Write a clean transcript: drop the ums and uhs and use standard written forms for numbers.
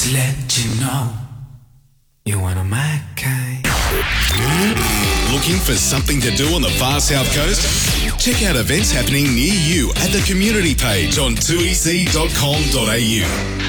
to let you know you're one of my kind. Looking for something to do on the far south coast? Check out events happening near you at the community page on 2ec.com.au.